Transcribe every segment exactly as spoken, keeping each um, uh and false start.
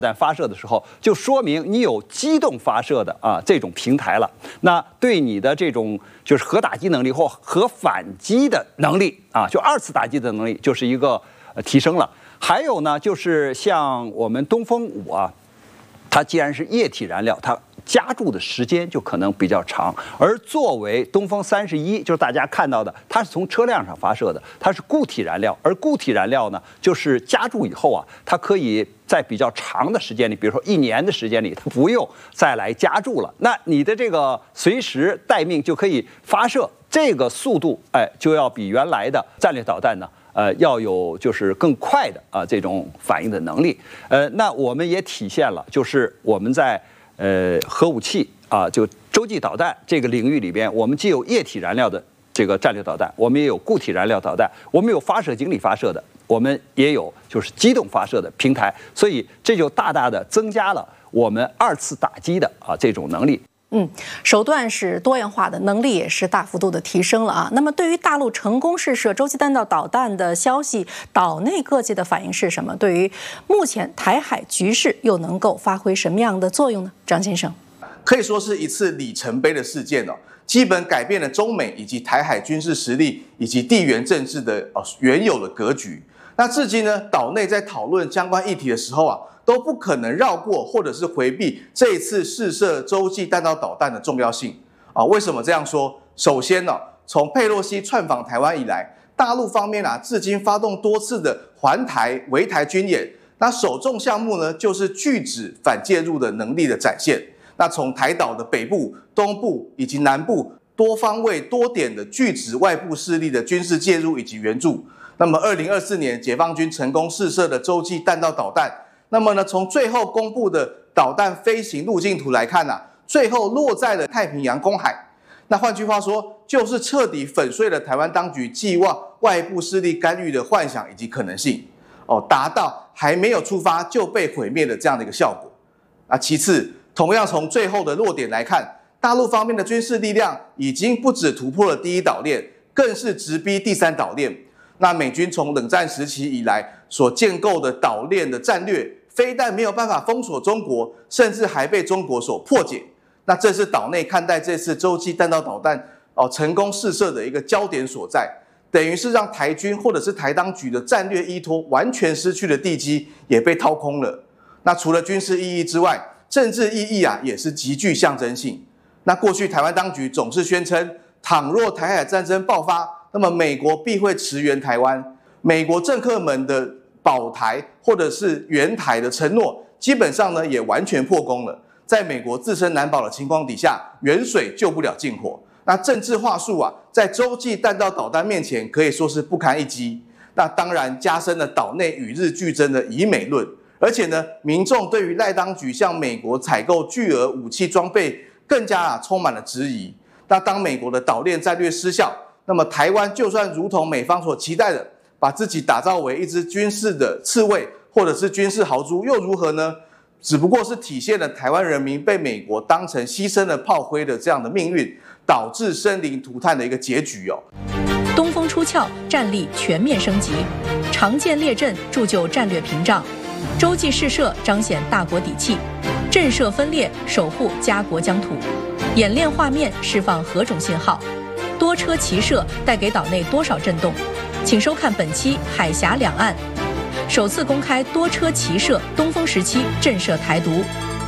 弹发射的时候，就说明你有机动发射的啊这种平台了。那对你的这种就是核打击能力或核反击的能力啊，就二次打击的能力，就是一个呃提升了。还有呢，就是像我们东风五啊，它既然是液体燃料，它加注的时间就可能比较长，而作为东风三十一，就是大家看到的，它是从车辆上发射的，它是固体燃料，而固体燃料呢，就是加注以后啊，它可以在比较长的时间里，比如说一年的时间里，它不用再来加注了，那你的这个随时待命就可以发射，这个速度，哎，就要比原来的战略导弹呢。呃，要有就是更快的啊、呃、这种反应的能力，呃，那我们也体现了，就是我们在呃核武器啊、呃，就洲际导弹这个领域里边，我们既有液体燃料的这个战略导弹，我们也有固体燃料导弹，我们有发射井里发射的，我们也有就是机动发射的平台，所以这就大大的增加了我们二次打击的啊这种能力。 嗯，手段是多样化的，能力也是大幅度的提升了啊。那么，对于大陆成功试射洲际弹道导弹的消息，岛内各界的反应是什么？对于目前台海局势又能够发挥什么样的作用呢？张先生， 可以说是一次里程碑的事件哦，基本改变了中美以及台海军事实力以及地缘政治的哦原有的格局。那至今呢，岛内在讨论相关议题的时候啊，都不可能绕过或者是回避这一次试射洲际弹道导弹的重要性啊。为什么这样说？首先呢、啊，从佩洛西窜访台湾以来，大陆方面啊，至今发动多次的环台、围台军演，那首重项目呢，就是拒止反介入的能力的展现。那从台岛的北部、东部以及南部多方位、多点的拒止外部势力的军事介入以及援助。那么，二零二四年解放军成功试射的洲际弹道导弹。那么呢，从最后公布的导弹飞行路径图来看啊，最后落在了太平洋公海。那换句话说，就是彻底粉碎了台湾当局寄望外部势力干预的幻想以及可能性，哦，达到还没有出发就被毁灭的这样的一个效果。啊，其次，同样从最后的落点来看，大陆方面的军事力量已经不止突破了第一岛链，更是直逼第三岛链。那美军从冷战时期以来所建构的岛链的战略，非但没有办法封锁中国，甚至还被中国所破解。那这是岛内看待这次洲际弹道导弹哦成功试射的一个焦点所在，等于是让台军或者是台当局的战略依托完全失去了地基，也被掏空了。那除了军事意义之外，政治意义啊也是极具象征性。那过去台湾当局总是宣称，倘若台海战争爆发，那么美国必会驰援台湾。美国政客们的保台或者是援台的承诺，基本上呢也完全破功了。在美国自身难保的情况底下，远水救不了近火。那政治话术啊，在洲际弹道导弹面前可以说是不堪一击。那当然加深了岛内与日俱增的以美论，而且呢，民众对于赖当局向美国采购巨额武器装备更加啊充满了质疑。那当美国的岛链战略失效，那么台湾就算如同美方所期待的，把自己打造为一支军事的刺猬或者是军事豪猪又如何呢？只不过是体现了台湾人民被美国当成牺牲了炮灰的这样的命运，导致生灵涂炭的一个结局哦。 东风出鞘，战力全面升级，常见列阵铸就战略屏障，洲际试射彰显大国底气，震慑分裂，守护家国疆土。演练画面释放何种信号？多车齐射带给岛内多少震动？请收看本期《海峡两岸》，首次公开多车齐射东风时期震慑台独。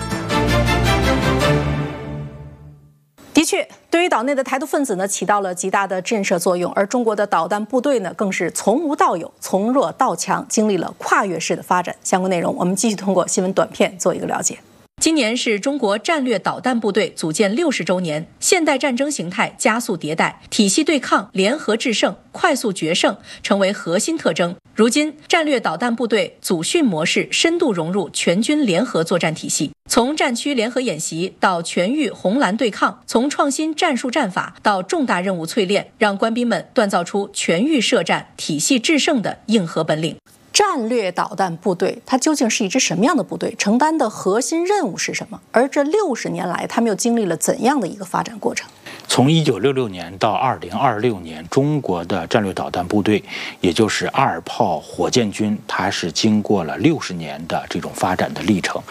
的确，对于岛内的台独分子呢，起到了极大的震慑作用，而中国的导弹部队呢，更是从无到有，从弱到强，经历了跨越式的发展。相关内容，我们继续通过新闻短片做一个了解。今年是中国战略导弹部队组建六十周年，现代战争形态加速迭代，体系对抗、联合制胜、快速决胜成为核心特征。如今，战略导弹部队组训模式深度融入全军联合作战体系，从战区联合演习到全域红蓝对抗，从创新战术战法到重大任务淬炼，让官兵们锻造出全域设战、体系制胜的硬核本领。战略导弹部队它究竟是一支什么样的部队？承担的核心任务是什么？而这六十年来，他们又经历了怎样的一个发展过程？ 从一九六六年到二零二六年，中国的战略导弹部队，也就是二炮火箭军，它是经过了六十年的这种发展的历程。